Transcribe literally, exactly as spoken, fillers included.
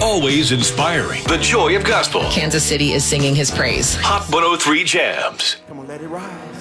always inspiring. The joy of gospel. Kansas City is singing his praise. Hot one oh three Jams. Come on, let it ride.